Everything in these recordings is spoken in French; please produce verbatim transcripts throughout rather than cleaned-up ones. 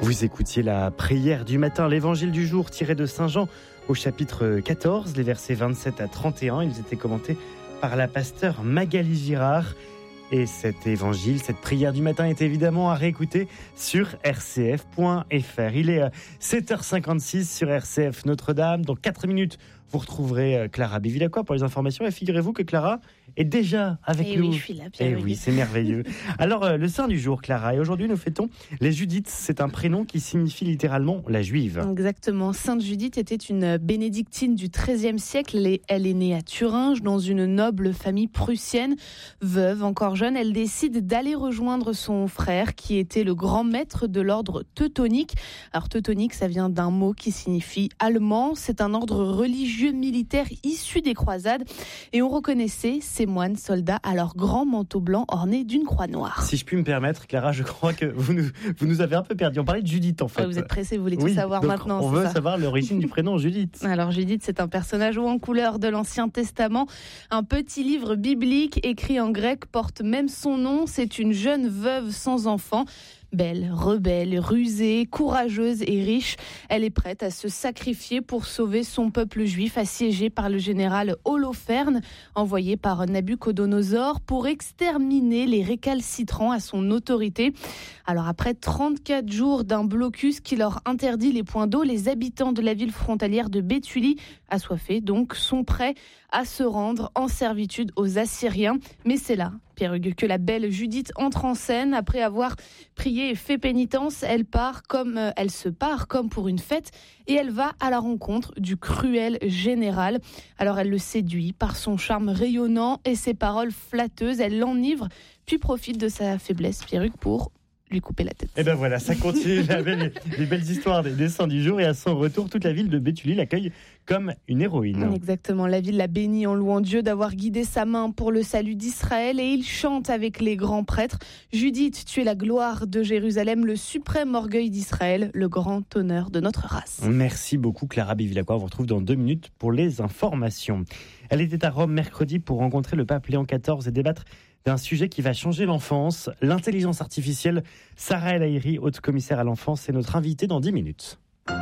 Vous écoutiez la prière du matin, l'évangile du jour tiré de Saint Jean au chapitre quatorze, les versets vingt-sept à trente et un. Ils étaient commentés par la pasteure Magali Girard. Et cet évangile, cette prière du matin est évidemment à réécouter sur r c f point f r. Il est sept heures cinquante-six sur R C F Notre-Dame. Dans quatre minutes, vous retrouverez Clara Bévilacqua pour les informations. Et figurez-vous que Clara est déjà avec et nous. Oui, je suis là, Pierre. Et oui, c'est merveilleux. Alors, euh, le saint du jour, Clara. Et aujourd'hui, nous fêtons les Judith. C'est un prénom qui signifie littéralement la juive. Exactement. Sainte Judith était une bénédictine du treizième siècle. Elle est, elle est née à Thuringe, dans une noble famille prussienne. Veuve, encore jeune, elle décide d'aller rejoindre son frère, qui était le grand maître de l'ordre teutonique. Alors, teutonique, ça vient d'un mot qui signifie allemand. C'est un ordre religieux militaire issu des croisades. Et on reconnaissait ces moines soldats à leur grand manteau blanc orné d'une croix noire. Si je puis me permettre, Clara, je crois que vous nous, vous nous avez un peu perdu. On parlait de Judith, en fait. Ah, vous êtes pressés, vous voulez tout oui, savoir donc maintenant. On c'est veut ça savoir l'origine du prénom Judith. Alors Judith, c'est un personnage haut en couleur de l'Ancien Testament. Un petit livre biblique écrit en grec porte même son nom. C'est une jeune veuve sans enfant. Belle, rebelle, rusée, courageuse et riche, elle est prête à se sacrifier pour sauver son peuple juif assiégé par le général Holoferne, envoyé par Nabuchodonosor pour exterminer les récalcitrants à son autorité. Alors après trente-quatre jours d'un blocus qui leur interdit les points d'eau, les habitants de la ville frontalière de Béthulie, assoiffés donc, sont prêts à se rendre en servitude aux Assyriens. Mais c'est là, Pierre-Hugues, que la belle Judith entre en scène. Après avoir prié et fait pénitence, elle part comme euh, elle se part comme pour une fête et elle va à la rencontre du cruel général. Alors elle le séduit par son charme rayonnant et ses paroles flatteuses. Elle l'enivre puis profite de sa faiblesse, Pierre-Hugues, pour lui couper la tête. Et ben voilà, ça continue la belle, les belles histoires des dessins du jour. Et à son retour, toute la ville de Béthulie l'accueille comme une héroïne. Exactement, la ville l'a bénie en louant Dieu d'avoir guidé sa main pour le salut d'Israël. Et il chante avec les grands prêtres: Judith, tu es la gloire de Jérusalem, le suprême orgueil d'Israël, le grand honneur de notre race. Merci beaucoup Clara Bévilacqua. On vous retrouve dans deux minutes pour les informations. Elle était à Rome mercredi pour rencontrer le pape Léon quatorze et débattre d'un sujet qui va changer l'enfance, l'intelligence artificielle. Sarah El Haïry, haute commissaire à l'enfance, est notre invitée dans dix minutes.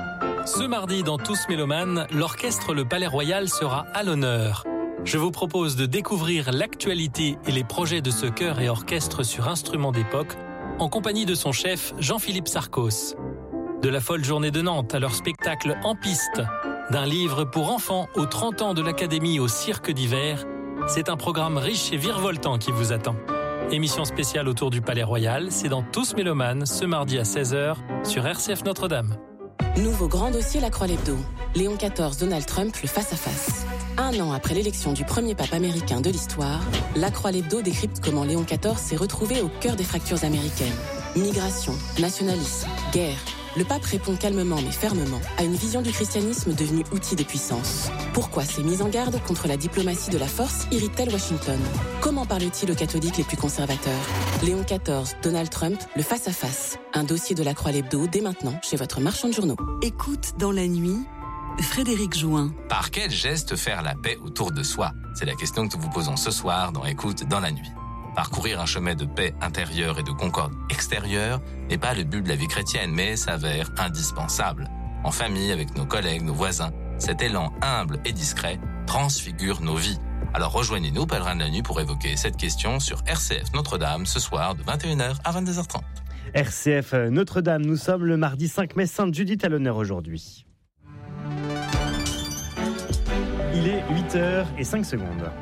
Ce mardi, dans Tous Mélomanes, l'orchestre Le Palais Royal sera à l'honneur. Je vous propose de découvrir l'actualité et les projets de ce chœur et orchestre sur instruments d'époque, en compagnie de son chef Jean-Philippe Sarcos. De la folle journée de Nantes à leur spectacle En piste, d'un livre pour enfants aux trente ans de l'Académie au cirque d'hiver, c'est un programme riche et virevoltant qui vous attend. Émission spéciale autour du Palais Royal, c'est dans Tous Mélomanes, ce mardi à seize heures, sur R C F Notre-Dame. Nouveau grand dossier La Croix-l'Hebdo. Léon quatorze, Donald Trump, le face-à-face. Un an après l'élection du premier pape américain de l'histoire, La Croix-l'Hebdo décrypte comment Léon quatorze s'est retrouvé au cœur des fractures américaines. Migration, nationalisme, guerre. Le pape répond calmement mais fermement à une vision du christianisme devenue outil de puissance. Pourquoi ces mises en garde contre la diplomatie de la force irritent-elles Washington ? Comment parle-t-il aux catholiques les plus conservateurs ? Léon quatorze, Donald Trump, le face-à-face. Un dossier de La Croix-l'Hebdo dès maintenant chez votre marchand de journaux. Écoute dans la nuit, Frédéric Jouin. Par quel geste faire la paix autour de soi ? C'est la question que nous vous posons ce soir dans Écoute dans la nuit. Parcourir un chemin de paix intérieure et de concorde extérieure n'est pas le but de la vie chrétienne, mais s'avère indispensable. En famille, avec nos collègues, nos voisins, cet élan humble et discret transfigure nos vies. Alors rejoignez-nous, pèlerins de la nuit, pour évoquer cette question sur R C F Notre-Dame ce soir de vingt et une heures à vingt-deux heures trente. R C F Notre-Dame, nous sommes le mardi cinq mai, Sainte Judith à l'honneur aujourd'hui. Il est huit heures cinq secondes.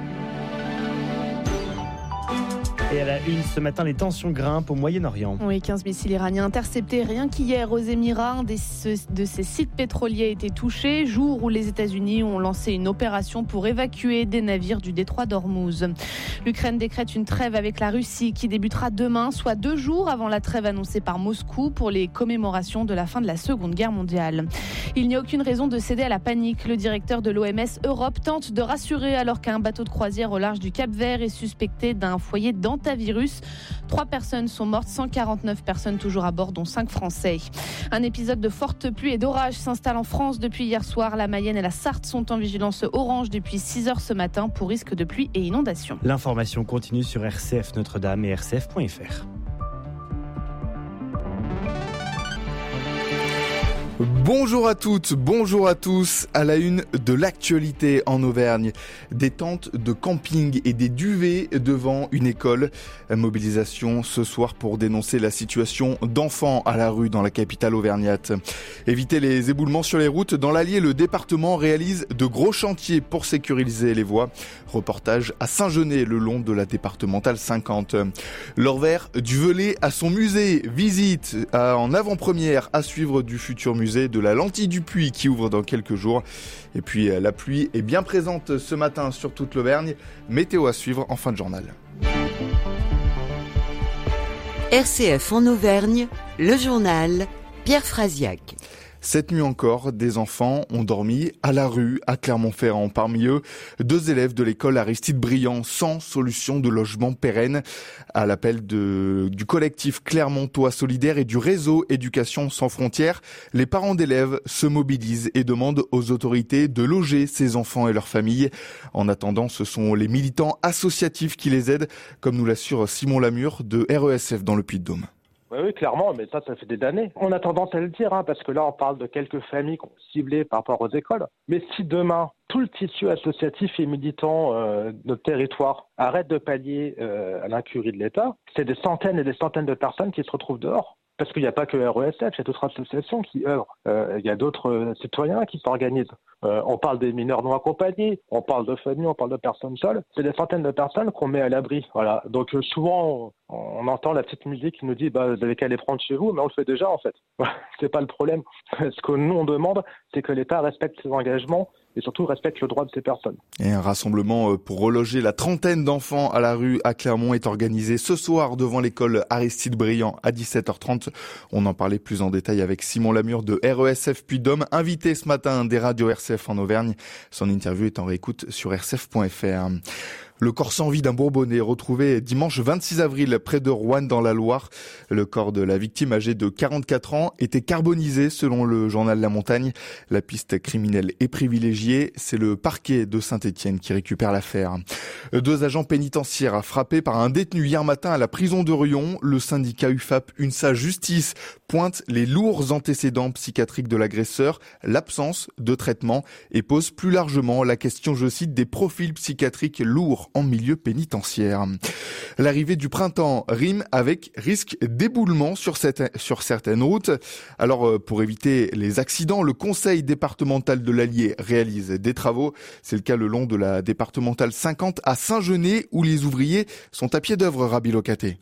Et à la une, ce matin, les tensions grimpent au Moyen-Orient. Oui, quinze missiles iraniens interceptés rien qu'hier aux Émirats. Un des, de ces sites pétroliers a été touché, jour où les États-Unis ont lancé une opération pour évacuer des navires du détroit d'Ormuz. L'Ukraine décrète une trêve avec la Russie qui débutera demain, soit deux jours avant la trêve annoncée par Moscou pour les commémorations de la fin de la Seconde Guerre mondiale. Il n'y a aucune raison de céder à la panique. Le directeur de l'O M S Europe tente de rassurer alors qu'un bateau de croisière au large du Cap-Vert est suspecté d'un foyer d'antivirus. Trois personnes sont mortes, cent quarante-neuf personnes toujours à bord, dont cinq Français. Un épisode de forte pluie et d'orage s'installe en France depuis hier soir. La Mayenne et la Sarthe sont en vigilance orange depuis six heures ce matin pour risque de pluie et inondation. L'information continue sur R C F Notre-Dame et R C F point F R. Bonjour à toutes, bonjour à tous. À la une de l'actualité en Auvergne, des tentes de camping et des duvets devant une école. Mobilisation ce soir pour dénoncer la situation d'enfants à la rue dans la capitale auvergnate. Éviter les éboulements sur les routes. Dans l'Allier, le département réalise de gros chantiers pour sécuriser les voies. Reportage à Saint-Genès, le long de la départementale cinquante. L'Orvers du Velay à son musée. Visite en avant-première à suivre du futur musée de la Lentille du Puy qui ouvre dans quelques jours. Et puis la pluie est bien présente ce matin sur toute l'Auvergne. Météo à suivre en fin de journal. R C F en Auvergne, le journal Pierre Frasiac. Cette nuit encore, des enfants ont dormi à la rue à Clermont-Ferrand. Parmi eux, deux élèves de l'école Aristide Briand sans solution de logement pérenne. À l'appel de, du collectif Clermontois Solidaire et du réseau Éducation sans frontières, les parents d'élèves se mobilisent et demandent aux autorités de loger ces enfants et leurs familles. En attendant, ce sont les militants associatifs qui les aident, comme nous l'assure Simon Lamure de R E S F dans le Puy-de-Dôme. Oui, oui, clairement, mais ça, ça fait des années. On a tendance à le dire, hein, parce que là, on parle de quelques familles qu'on ciblées par rapport aux écoles. Mais si demain, tout le tissu associatif et militant euh, de notre territoire arrête de pallier euh, à l'incurie de l'État, c'est des centaines et des centaines de personnes qui se retrouvent dehors. Parce qu'il n'y a pas que R E S F, il y a d'autres associations qui œuvrent. Euh, il y a d'autres euh, citoyens qui s'organisent. Euh, on parle des mineurs non accompagnés, on parle de familles, on parle de personnes seules. C'est des centaines de personnes qu'on met à l'abri. Voilà. Donc euh, souvent, on, on entend la petite musique qui nous dit bah, « vous avez qu'à les prendre chez vous », mais on le fait déjà en fait. C'est pas le problème. Ce que nous on demande, c'est que l'État respecte ses engagements et surtout respecte le droit de ces personnes. Et un rassemblement pour reloger la trentaine d'enfants à la rue à Clermont est organisé ce soir devant l'école Aristide Briand à dix-sept heures trente. On en parlait plus en détail avec Simon Lamure de R E S F Puy-de-Dôme, invité ce matin des radios R C F en Auvergne. Son interview est en réécoute sur r c f point f r. Le corps sans vie d'un Bourbonnais retrouvé dimanche vingt-six avril près de Roanne dans la Loire. Le corps de la victime âgée de quarante-quatre ans était carbonisé selon le journal La Montagne. La piste criminelle est privilégiée. C'est le parquet de Saint-Étienne qui récupère l'affaire. Deux agents pénitentiaires frappés par un détenu hier matin à la prison de Rion. Le syndicat U F A P UNSA Justice pointe les lourds antécédents psychiatriques de l'agresseur, l'absence de traitement et pose plus largement la question, je cite, des profils psychiatriques lourds en milieu pénitentiaire. L'arrivée du printemps rime avec risque d'éboulement sur, cette, sur certaines routes. Alors, pour éviter les accidents, le conseil départemental de l'Allier réalise des travaux. C'est le cas le long de la départementale cinquante à Saint-Genès où les ouvriers sont à pied d'œuvre, Rabi Locaté.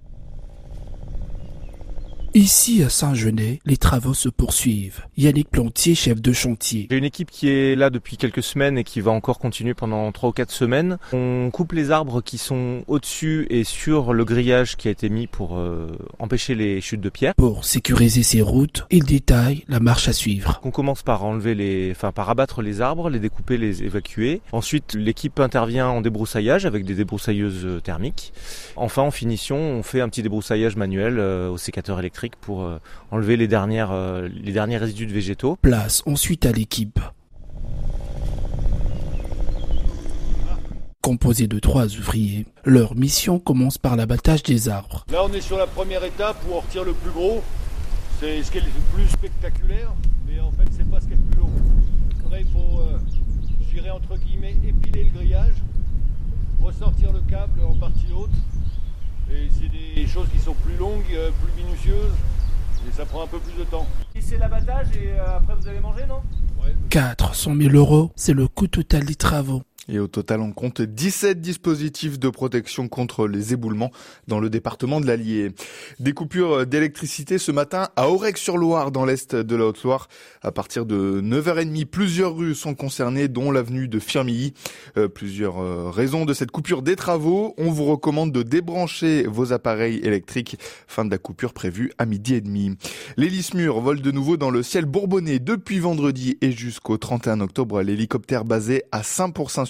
Ici, à Saint-Genès, les travaux se poursuivent. Yannick Plantier, chef de chantier. J'ai une équipe qui est là depuis quelques semaines et qui va encore continuer pendant trois ou quatre semaines. On coupe les arbres qui sont au-dessus et sur le grillage qui a été mis pour euh, empêcher les chutes de pierre. Pour sécuriser ces routes, il détaille la marche à suivre. On commence par enlever les, enfin par abattre les arbres, les découper, les évacuer. Ensuite, l'équipe intervient en débroussaillage avec des débroussailleuses thermiques. Enfin, en finition, on fait un petit débroussaillage manuel euh, au sécateur électrique pour euh, enlever les dernières euh, les derniers résidus de végétaux. Place ensuite à l'équipe. Composée de trois ouvriers, leur mission commence par l'abattage des arbres. Là, on est sur la première étape où on retire le plus gros. C'est ce qui est le plus spectaculaire, mais en fait, c'est pas ce qui est le plus long. Après, il faut, euh, je dirais entre guillemets, épiler le grillage, ressortir le câble en partie haute. Et c'est des choses qui sont plus longues, plus minutieuses, et ça prend un peu plus de temps. C'est l'abattage et euh, après vous allez manger, non ? Ouais. quatre cent mille euros, c'est le coût total des travaux. Et au total, on compte dix-sept dispositifs de protection contre les éboulements dans le département de l'Allier. Des coupures d'électricité ce matin à Aurec-sur-Loire, dans l'est de la Haute-Loire. À partir de neuf heures trente, plusieurs rues sont concernées, dont l'avenue de Firmilly. Euh, plusieurs euh, raisons de cette coupure des travaux. On vous recommande de débrancher vos appareils électriques. Fin de la coupure prévue à midi et demi. Les Lismures volent de nouveau dans le ciel bourbonnais depuis vendredi et jusqu'au trente et un octobre. L'hélicoptère basé à Saint-Pourçain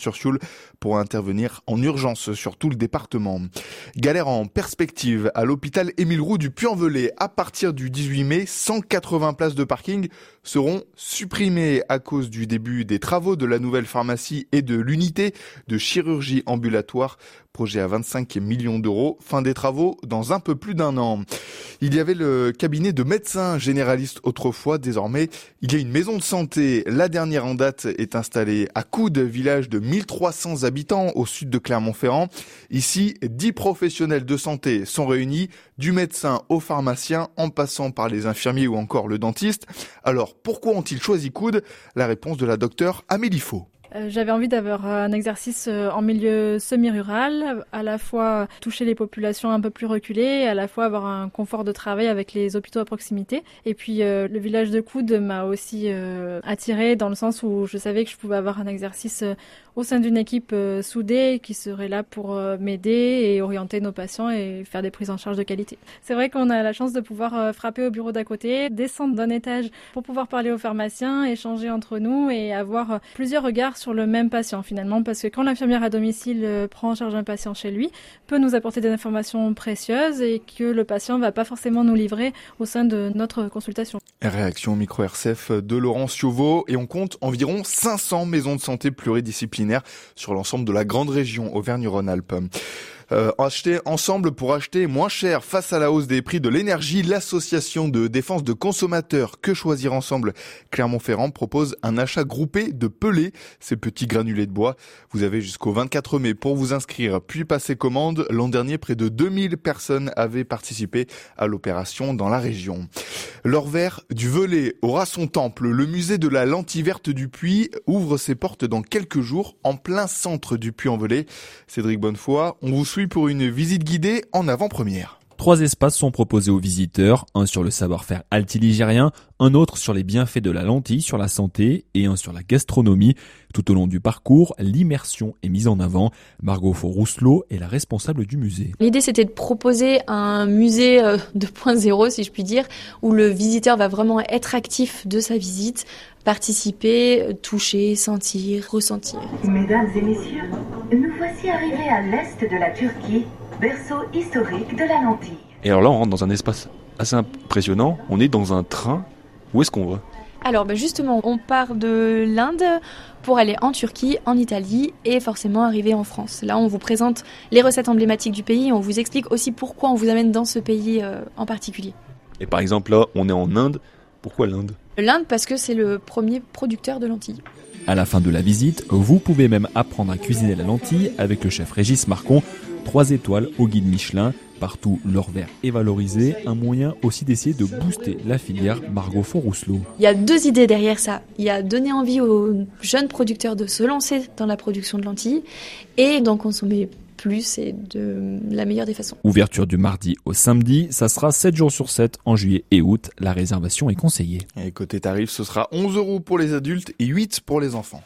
Saint-Martin-sur-Sioule pour intervenir en urgence sur tout le département. Galère en perspective à l'hôpital Émile Roux du Puy-en-Velay. À partir du dix-huit mai, cent quatre-vingts places de parking seront supprimées à cause du début des travaux de la nouvelle pharmacie et de l'unité de chirurgie ambulatoire. Projet à vingt-cinq millions d'euros. Fin des travaux dans un peu plus d'un an. Il y avait le cabinet de médecins généralistes autrefois. Désormais, il y a une maison de santé. La dernière en date est installée à Coude, village de mille trois cents habitants au sud de Clermont-Ferrand. Ici, dix professionnels de santé sont réunis, du médecin au pharmacien, en passant par les infirmiers ou encore le dentiste. Alors, pourquoi ont-ils choisi Coude ? La réponse de la docteure Amélie Faux. J'avais envie d'avoir un exercice en milieu semi-rural, à la fois toucher les populations un peu plus reculées, à la fois avoir un confort de travail avec les hôpitaux à proximité. Et puis euh, le village de Coude m'a aussi euh, attirée dans le sens où je savais que je pouvais avoir un exercice euh, au sein d'une équipe euh, soudée qui serait là pour euh, m'aider et orienter nos patients et faire des prises en charge de qualité. C'est vrai qu'on a la chance de pouvoir euh, frapper au bureau d'à côté, descendre d'un étage pour pouvoir parler aux pharmaciens, échanger entre nous et avoir euh, plusieurs regards sur le même patient finalement, parce que quand l'infirmière à domicile euh, prend en charge un patient chez lui, peut nous apporter des informations précieuses et que le patient ne va pas forcément nous livrer au sein de notre consultation. Réaction micro R C F de Laurent Cioveau, et on compte environ cinq cents maisons de santé pluridisciplinaires sur l'ensemble de la grande région Auvergne-Rhône-Alpes. Euh, acheter ensemble pour acheter moins cher face à la hausse des prix de l'énergie. L'association de défense de consommateurs Que Choisir Ensemble Clermont-Ferrand propose un achat groupé de pelés, ces petits granulés de bois. Vous avez jusqu'au vingt-quatre mai pour vous inscrire puis passer commande. L'an dernier, près de deux mille personnes avaient participé à l'opération dans la région. L'or vert du Velay aura son temple. Le musée de la lentille verte du Puy ouvre ses portes dans quelques jours en plein centre du Puy-en-Velay. Cédric Bonnefoy, on vous suit pour une visite guidée en avant-première. Trois espaces sont proposés aux visiteurs, un sur le savoir-faire altiligérien, un autre sur les bienfaits de la lentille sur la santé et un sur la gastronomie. Tout au long du parcours, l'immersion est mise en avant. Margot Faure-Rousselot est la responsable du musée. L'idée, c'était de proposer un musée deux point zéro, si je puis dire, où le visiteur va vraiment être actif de sa visite, participer, toucher, sentir, ressentir. Mesdames et messieurs, nous voici arrivés à l'est de la Turquie, berceau historique de la lentille. Et alors là, on rentre dans un espace assez impressionnant. On est dans un train. Où est-ce qu'on va ? Alors ben justement, on part de l'Inde pour aller en Turquie, en Italie et forcément arriver en France. Là, on vous présente les recettes emblématiques du pays. On vous explique aussi pourquoi on vous amène dans ce pays euh, en particulier. Et par exemple, là, on est en Inde. Pourquoi l'Inde ? L'Inde parce que c'est le premier producteur de lentilles. À la fin de la visite, vous pouvez même apprendre à cuisiner la lentille avec le chef Régis Marcon. Trois étoiles au guide Michelin. Partout, l'or vert est valorisé. Un moyen aussi d'essayer de booster la filière. Margot Faure-Rousselot. Il y a deux idées derrière ça. Il y a donner envie aux jeunes producteurs de se lancer dans la production de lentilles et d'en consommer plus et de la meilleure des façons. Ouverture du mardi au samedi, ça sera sept jours sur sept en juillet et août. La réservation est conseillée. Et côté tarif, ce sera onze euros pour les adultes et huit pour les enfants.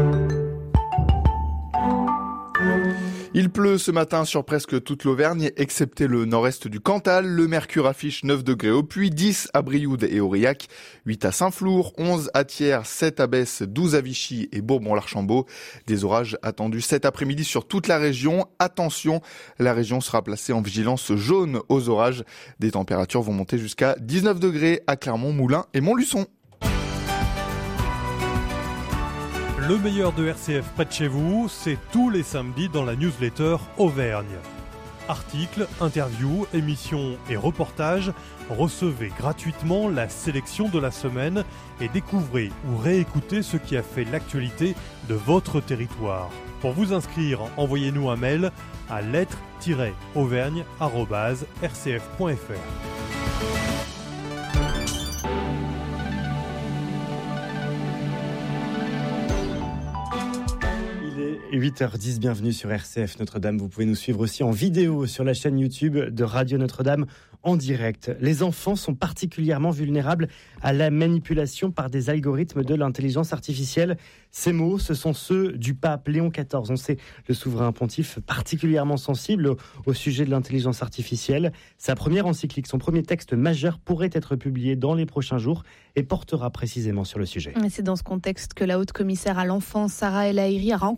Il pleut ce matin sur presque toute l'Auvergne, excepté le nord-est du Cantal. Le mercure affiche neuf degrés au Puy, dix à Brioude et Aurillac, huit à Saint-Flour, onze à Thiers, sept à Besse, douze à Vichy et Bourbon-l'Archambault. Des orages attendus cet après-midi sur toute la région. Attention, la région sera placée en vigilance jaune aux orages. Des températures vont monter jusqu'à dix-neuf degrés à Clermont, Moulins et Montluçon. Le meilleur de R C F près de chez vous, c'est tous les samedis dans la newsletter Auvergne. Articles, interviews, émissions et reportages, recevez gratuitement la sélection de la semaine et découvrez ou réécoutez ce qui a fait l'actualité de votre territoire. Pour vous inscrire, envoyez-nous un mail à lettres tiret auvergne arobase r c f point f r. huit heures dix, bienvenue sur R C F Notre-Dame. Vous pouvez nous suivre aussi en vidéo sur la chaîne YouTube de Radio Notre-Dame en direct. Les enfants sont particulièrement vulnérables à la manipulation par des algorithmes de l'intelligence artificielle. Ces mots, ce sont ceux du pape Léon quatorze. On sait le souverain pontife particulièrement sensible au, au sujet de l'intelligence artificielle. Sa première encyclique, son premier texte majeur pourrait être publié dans les prochains jours et portera précisément sur le sujet. C'est dans ce contexte que la haute commissaire à l'enfance, Sarah El Haïry, a rencontré le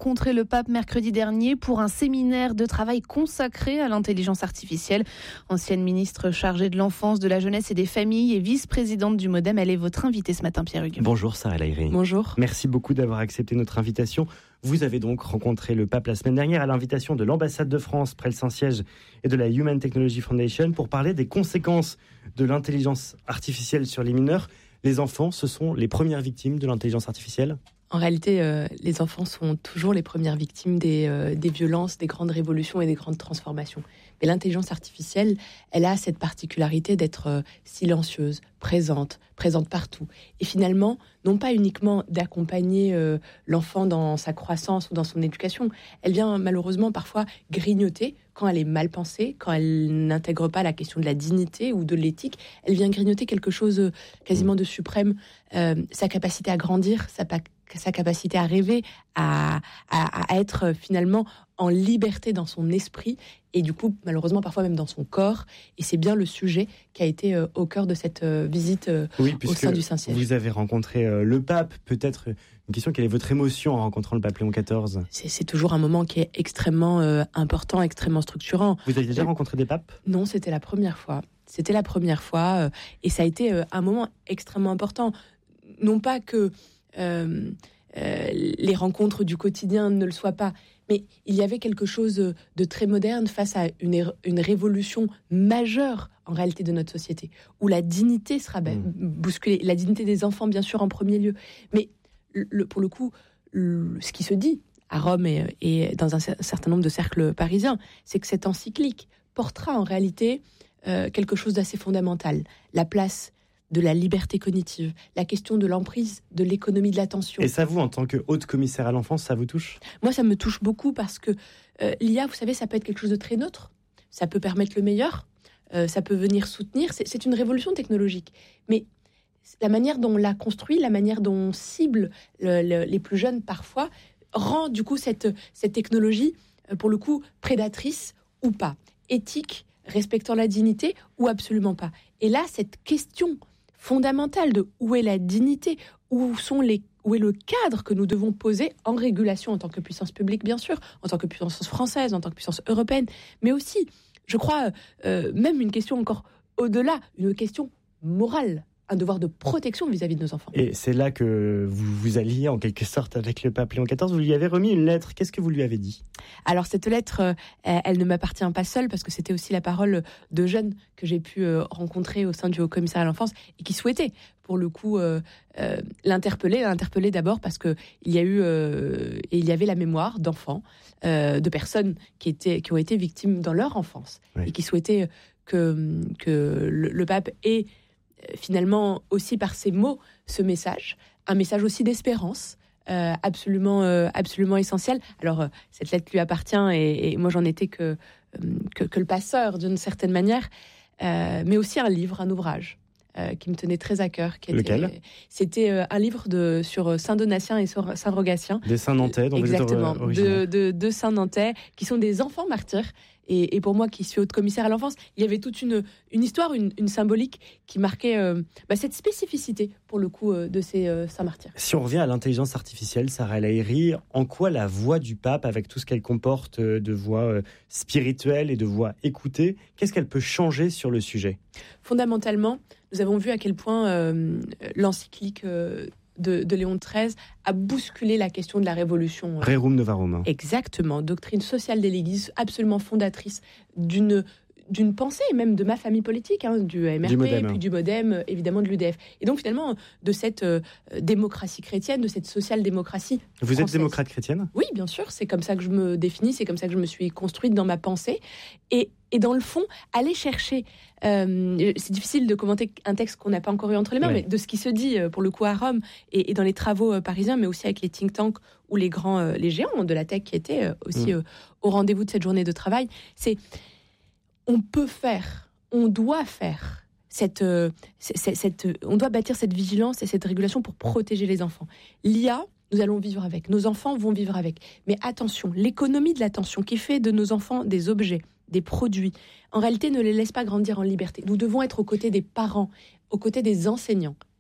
le pape mercredi dernier pour un séminaire de travail consacré à l'intelligence artificielle. Ancienne ministre chargée de l'enfance, de la jeunesse et des familles et vice-présidente du MoDem, elle est votre invitée ce matin, Pierre Hugues. Bonjour Sarah El Haïry. Bonjour. Merci beaucoup d'avoir accepté notre invitation. Vous avez donc rencontré le pape la semaine dernière à l'invitation de l'ambassade de France près le Saint-Siège et de la Human Technology Foundation pour parler des conséquences de l'intelligence artificielle sur les mineurs. Les enfants, ce sont les premières victimes de l'intelligence artificielle ? En réalité, euh, les enfants sont toujours les premières victimes des, euh, des violences, des grandes révolutions et des grandes transformations. Mais l'intelligence artificielle, elle a cette particularité d'être euh, silencieuse, présente, présente partout. Et finalement, non pas uniquement d'accompagner euh, l'enfant dans sa croissance ou dans son éducation, elle vient malheureusement parfois grignoter quand elle est mal pensée, quand elle n'intègre pas la question de la dignité ou de l'éthique. Elle vient grignoter quelque chose euh, quasiment de suprême, euh, sa capacité à grandir, sa sa capacité à rêver, à, à, à être finalement en liberté dans son esprit et du coup, malheureusement, parfois même dans son corps. Et c'est bien le sujet qui a été euh, au cœur de cette euh, visite euh, oui, au sein du Saint-Siège. Vous avez rencontré euh, le pape, peut-être une question, quelle est votre émotion en rencontrant le pape Léon quatorze ? c'est, c'est toujours un moment qui est extrêmement euh, important, extrêmement structurant. Vous avez déjà euh, rencontré des papes ? Non, c'était la première fois. C'était la première fois euh, et ça a été euh, un moment extrêmement important. Non pas que Euh, euh, les rencontres du quotidien ne le soient pas, mais il y avait quelque chose de très moderne face à une, une révolution majeure en réalité de notre société, où la dignité sera mmh. bousculée, la dignité des enfants bien sûr en premier lieu, mais le, pour le coup, le, ce qui se dit à Rome et, et dans un certain nombre de cercles parisiens, c'est que cette encyclique portera en réalité euh, quelque chose d'assez fondamental, la place de la liberté cognitive, la question de l'emprise, de l'économie de l'attention. Et ça, vous, en tant que haute commissaire à l'enfance, ça vous touche ? Moi, ça me touche beaucoup parce que euh, l'I A, vous savez, ça peut être quelque chose de très neutre. Ça peut permettre le meilleur, euh, ça peut venir soutenir. C'est, c'est une révolution technologique. Mais la manière dont on l'a construit, la manière dont on cible le, le, les plus jeunes parfois, rend du coup cette, cette technologie, euh, pour le coup, prédatrice ou pas, éthique, respectant la dignité ou absolument pas. Et là, cette question fondamentale de où est la dignité, où sont les, où est le cadre que nous devons poser en régulation en tant que puissance publique, bien sûr, en tant que puissance française, en tant que puissance européenne, mais aussi, je crois, euh, même une question encore au-delà, une question morale, un devoir de protection vis-à-vis de nos enfants. Et c'est là que vous vous alliez en quelque sorte avec le pape Léon quatorze. Vous lui avez remis une lettre. Qu'est-ce que vous lui avez dit ? Alors cette lettre, euh, elle ne m'appartient pas seule parce que c'était aussi la parole de jeunes que j'ai pu euh, rencontrer au sein du Haut-Commissariat à l'enfance et qui souhaitaient pour le coup euh, euh, l'interpeller. L'interpeller d'abord parce que il y a eu euh, et il y avait la mémoire d'enfants, euh, de personnes qui étaient qui ont été victimes dans leur enfance oui. et qui souhaitaient que que le, le pape ait finalement aussi par ses mots ce message, un message aussi d'espérance, euh, absolument, euh, absolument essentiel. Alors euh, cette lettre lui appartient et, et moi j'en étais que, euh, que, que le passeur d'une certaine manière, euh, mais aussi un livre, un ouvrage euh, qui me tenait très à cœur. Qui était, Lequel ? C'était euh, un livre de, sur Saint Donatien et sur Saint Rogatien. Des Saints Nantais dont Exactement, vous êtes originaire. de, de, de Saint Nantais, qui sont des enfants martyrs. Et, et pour moi, qui suis haute commissaire à l'enfance, il y avait toute une, une histoire, une, une symbolique qui marquait euh, bah, cette spécificité, pour le coup, euh, de ces euh, saints martyrs. Si on revient à l'intelligence artificielle, Sarah El Haïry, en quoi la voix du pape, avec tout ce qu'elle comporte euh, de voix euh, spirituelle et de voix écoutée, qu'est-ce qu'elle peut changer sur le sujet ? Fondamentalement, nous avons vu à quel point euh, l'encyclique euh, de, de Léon treize a bousculé la question de la révolution. Rerum Novarum. Exactement, doctrine sociale de l'Église, absolument fondatrice d'une d'une pensée, même de ma famille politique, hein, du M R P, du puis du MoDem, évidemment de l'U D F. Et donc finalement, de cette euh, démocratie chrétienne, de cette social-démocratie Vous française. Êtes démocrate chrétienne ? Oui, bien sûr, c'est comme ça que je me définis, c'est comme ça que je me suis construite dans ma pensée. Et, et dans le fond, aller chercher, euh, c'est difficile de commenter un texte qu'on n'a pas encore eu entre les mains, ouais. mais de ce qui se dit, pour le coup, à Rome, et, et dans les travaux euh, parisiens, mais aussi avec les think tanks ou les grands, euh, les géants de la tech qui étaient euh, aussi mmh. euh, au rendez-vous de cette journée de travail, c'est... On peut faire, on doit faire, cette, euh, cette, cette, on doit bâtir cette vigilance et cette régulation pour protéger les enfants. L'I A, nous allons vivre avec, nos enfants vont vivre avec. Mais attention, l'économie de l'attention qui fait de nos enfants des objets, des produits, en réalité ne les laisse pas grandir en liberté. Nous devons être aux côtés des parents, aux côtés des enseignants,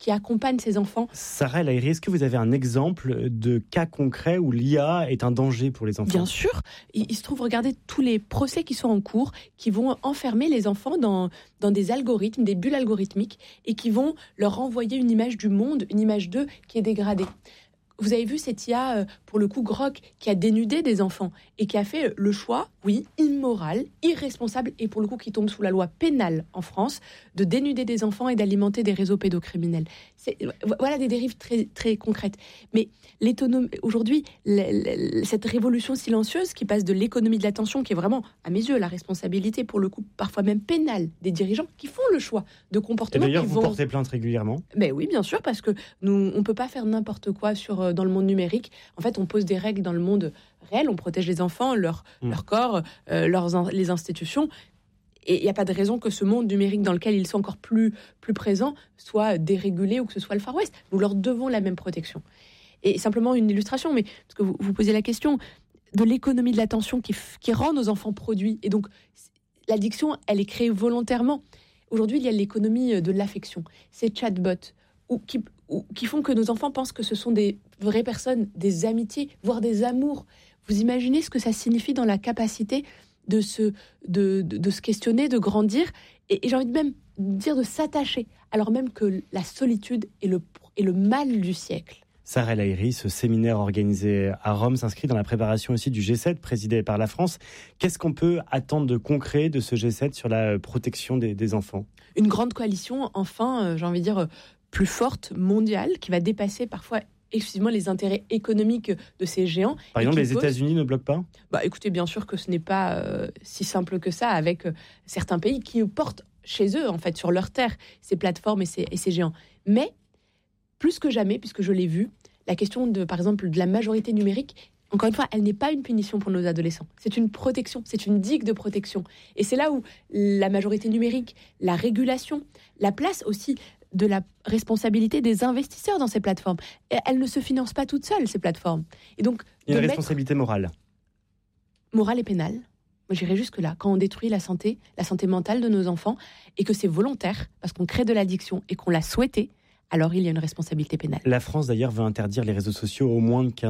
qui accompagne ces enfants. Sarah El Haïry, est-ce que vous avez un exemple de cas concret où l'I A est un danger pour les enfants ? Bien sûr. Il, il se trouve, regardez tous les procès qui sont en cours, qui vont enfermer les enfants dans, dans des algorithmes, des bulles algorithmiques, et qui vont leur renvoyer une image du monde, une image d'eux qui est dégradée. Vous avez vu cette I A, pour le coup, Grok, qui a dénudé des enfants et qui a fait le choix, oui, immoral, irresponsable, et pour le coup qui tombe sous la loi pénale en France, de dénuder des enfants et d'alimenter des réseaux pédocriminels. C'est, voilà des dérives très, très concrètes. Mais l'économie, aujourd'hui, la, la, cette révolution silencieuse qui passe de l'économie de l'attention, qui est vraiment, à mes yeux, la responsabilité, pour le coup, parfois même pénale, des dirigeants qui font le choix de comportements. Et d'ailleurs, qui vous vont... portez plainte régulièrement ? Ben oui, bien sûr, parce que nous, on ne peut pas faire n'importe quoi sur dans le monde numérique. En fait, on pose des règles dans le monde réel, on protège les enfants, leur, mmh. leur corps, euh, leurs, les institutions. Et il n'y a pas de raison que ce monde numérique dans lequel ils sont encore plus, plus présents soit dérégulé ou que ce soit le Far West. Nous leur devons la même protection. Et simplement une illustration, mais parce que vous, vous posez la question de l'économie de l'attention qui, qui rend nos enfants produits. Et donc, l'addiction, elle est créée volontairement. Aujourd'hui, il y a l'économie de l'affection. Ces chatbots ou qui, ou, qui font que nos enfants pensent que ce sont des vraies personnes, des amitiés, voire des amours. Vous imaginez ce que ça signifie dans la capacité de se, de, de, de se questionner, de grandir, et, et j'ai envie de même dire de s'attacher, alors même que la solitude est le, est le mal du siècle. Sarah El Haïry, ce séminaire organisé à Rome s'inscrit dans la préparation aussi du G sept, présidé par la France. Qu'est-ce qu'on peut attendre de concret de ce G sept sur la protection des, des enfants ? Une grande coalition, enfin, euh, j'ai envie de dire, plus forte, mondiale, qui va dépasser parfois exclusivement les intérêts économiques de ces géants. Par exemple, les pose... États-Unis ne bloquent pas ? Bah, écoutez, bien sûr que ce n'est pas euh, si simple que ça, avec euh, certains pays qui portent chez eux, en fait, sur leur terre, ces plateformes et ces, et ces géants. Mais, plus que jamais, puisque je l'ai vu, la question, de, par exemple, de la majorité numérique, encore une fois, elle n'est pas une punition pour nos adolescents. C'est une protection, c'est une digue de protection. Et c'est là où la majorité numérique, la régulation, la place aussi de la responsabilité des investisseurs dans ces plateformes. Et elles ne se financent pas toutes seules, ces plateformes. Et donc, il y a une mettre... responsabilité morale. Morale et pénale. Moi, j'irais jusque-là. Quand on détruit la santé, la santé mentale de nos enfants, et que c'est volontaire, parce qu'on crée de l'addiction et qu'on l'a souhaité, alors il y a une responsabilité pénale. La France, d'ailleurs, veut interdire les réseaux sociaux au moins de quinze